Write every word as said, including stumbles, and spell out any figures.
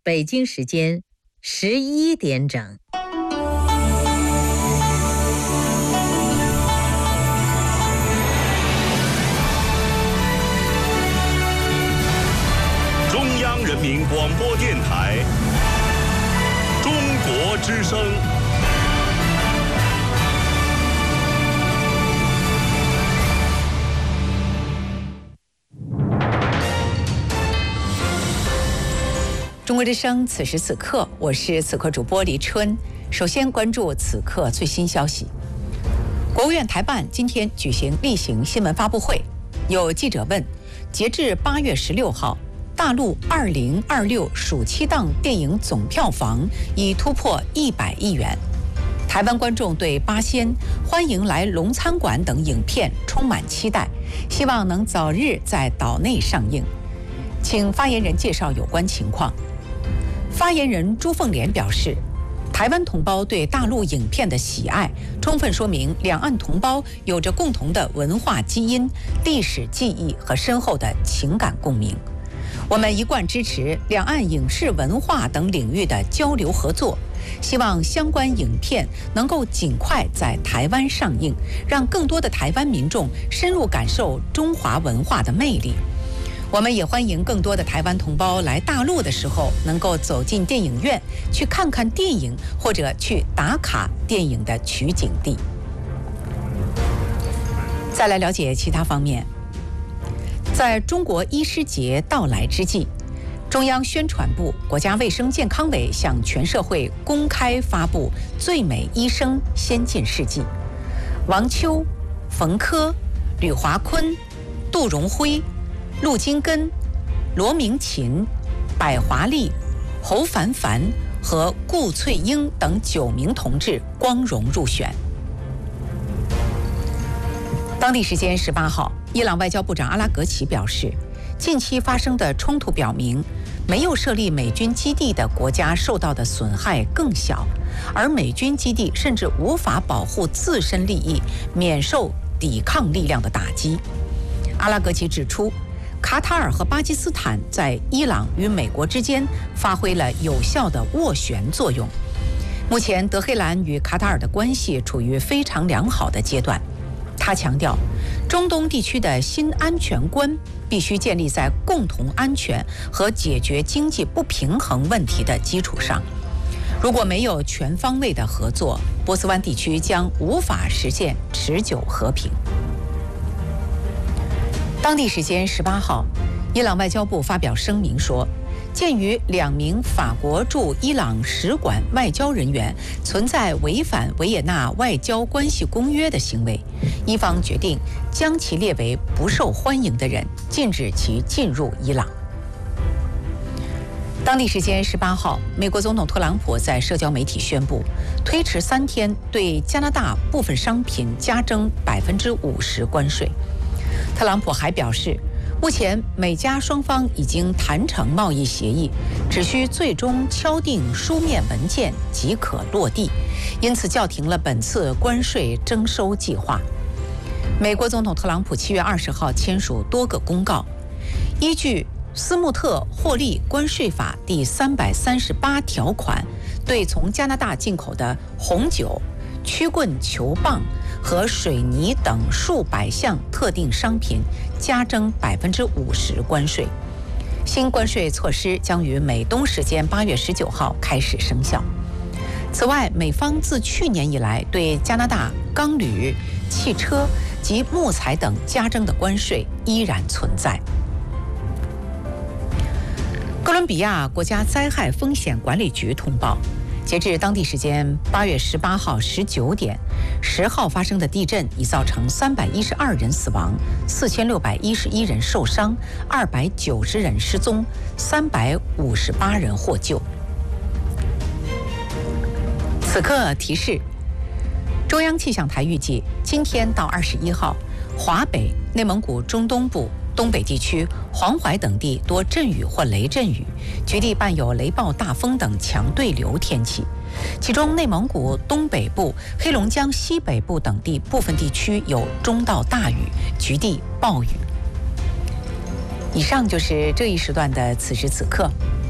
北京时间十一点整。 中央人民广播电台中国之声。 中国之声，此时此刻，我是此刻主播李春。首先关注此刻最新消息。国务院台办今天举行例行新闻发布会，有记者问：截至八月十六号，大陆二零二六暑期档电影总票房已突破一百亿元。台湾观众对《八仙》《欢迎来龙餐馆》等影片充满期待，希望能早日在岛内上映。请发言人介绍有关情况。发言人朱凤莲表示，台湾同胞对大陆影片的喜爱，充分说明两岸同胞有着共同的文化基因、历史记忆和深厚的情感共鸣。我们一贯支持两岸影视文化等领域的交流合作，希望相关影片能够尽快在台湾上映，让更多的台湾民众深入感受中华文化的魅力。我们也欢迎更多的台湾同胞来大陆的时候，能够走进电影院，去看看电影，或者去打卡电影的取景地。再来了解其他方面。在中国医师节到来之际，中央宣传部、国家卫生健康委向全社会公开发布最美医生先进事迹。王秋、冯轲、吕华坤、杜荣辉、陆金根、罗明琴、百华丽、侯凡凡和顾翠英等九名同志光荣入选。当地时间十八号，伊朗外交部长阿拉格齐表示，近期发生的冲突表明，没有设立美军基地的国家受到的损害更小，而美军基地甚至无法保护自身利益，免受抵抗力量的打击。阿拉格齐指出，卡塔尔和巴基斯坦在伊朗与美国之间发挥了有效的斡旋作用。目前，德黑兰与卡塔尔的关系处于非常良好的阶段。他强调，中东地区的新安全观必须建立在共同安全和解决经济不平衡问题的基础上。如果没有全方位的合作，波斯湾地区将无法实现持久和平。当地时间十八号，伊朗外交部发表声明说，鉴于两名法国驻伊朗使馆外交人员存在违反维也纳外交关系公约的行为，伊方决定将其列为不受欢迎的人，禁止其进入伊朗。当地时间十八号，美国总统特朗普在社交媒体宣布，推迟三天对加拿大部分商品加征百分之五十关税。特朗普还表示，目前美加双方已经谈成贸易协议，只需最终敲定书面文件即可落地，因此叫停了本次关税征收计划。美国总统特朗普七月二十号签署多个公告，依据斯穆特获利关税法第三百三十八条款，对从加拿大进口的红酒、曲棍球棒和水泥等数百项特定商品加征百分之五十关税。新关税措施将于美东时间八月十九号开始生效。此外，美方自去年以来对加拿大钢铝、汽车及木材等加征的关税依然存在。哥伦比亚国家灾害风险管理局通报，截至当地时间八月十八号十九点，十号发生的地震已造成三百一十二人死亡，四千六百一十一人受伤，二百九十人失踪，三百五十八人获救。此刻提示：中央气象台预计，今天到二十一号，华北、内蒙古中东部、东北地区、黄淮等地多阵雨或雷阵雨，局地伴有雷暴、大风等强对流天气。其中，内蒙古东北部、黑龙江西北部等地部分地区有中到大雨，局地暴雨。以上就是这一时段的此时此刻。